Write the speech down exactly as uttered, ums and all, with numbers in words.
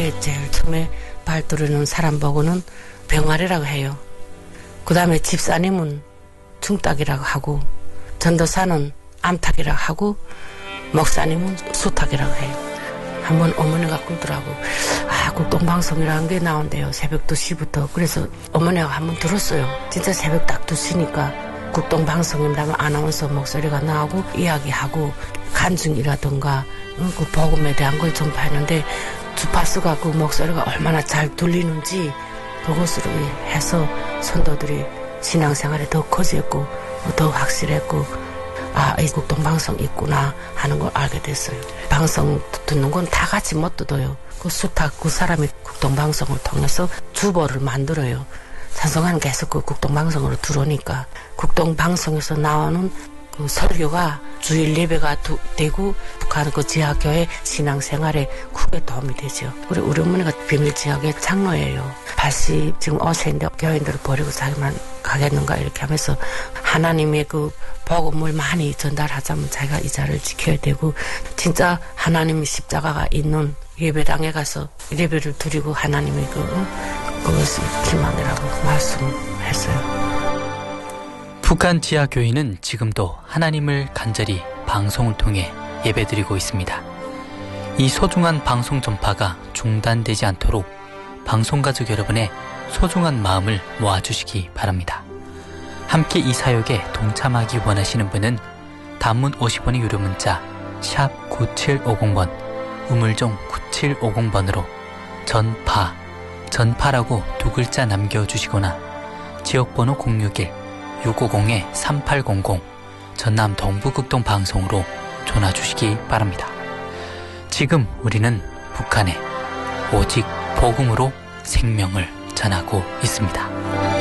교회에 제일 처음에 발들이는 사람 보고는 병아리라고 해요. 그 다음에 집사님은 중딱이라고 하고, 전도사는 암탉이라고 하고, 목사님은 수탉이라고 해요. 한번 어머니가 꿀더라고. 아, 국동방송이라는 게 나온대요. 새벽 두 시부터. 그래서 어머니가 한번 들었어요. 진짜 새벽 딱 두 시니까 국동방송이라면 아나운서 목소리가 나오고 이야기하고 간증이라든가 그 복음에 대한 걸 전파했는데 주파수가 그 목소리가 얼마나 잘 들리는지 그것으로 해서 선도들이 신앙생활에 더 커졌고 더 확실했고 아, 이 국동방송 있구나 하는 걸 알게 됐어요. 방송 듣는 건 다 같이 못 듣어요. 그 수탉 그 사람이 국동방송을 통해서 주보를 만들어요. 찬송가는 계속 그 국동방송으로 들어오니까 국동방송에서 나오는 그 설교가 주일 예배가 두, 되고 북한 그 지하교회 신앙생활에 크게 도움이 되죠. 우리 우리 어머니가 비밀지하교회 장로예요. 팔십 지금 오세인데 교인들을 버리고 자기만 가겠는가 이렇게 하면서 하나님의 그 복음을 많이 전달하자면 자기가 이 자를 지켜야 되고 진짜 하나님의 십자가가 있는 예배당에 가서 예배를 드리고 하나님의 그 그것을 기망이라고 말씀했어요. 북한 지하교회는 지금도 하나님을 간절히 방송을 통해 예배드리고 있습니다. 이 소중한 방송 전파가 중단되지 않도록 방송가족 여러분의 소중한 마음을 모아주시기 바랍니다. 함께 이 사역에 동참하기 원하시는 분은 단문 오십 원의 유료 문자 샵 구칠오공 번 우물정 구칠오공 번으로 전파, 전파라고 두 글자 남겨주시거나 지역번호 공육일 육오공 삼팔공공 전남 동부극동 방송으로 전화주시기 바랍니다. 지금 우리는 북한에 오직 복음으로 생명을 전하고 있습니다.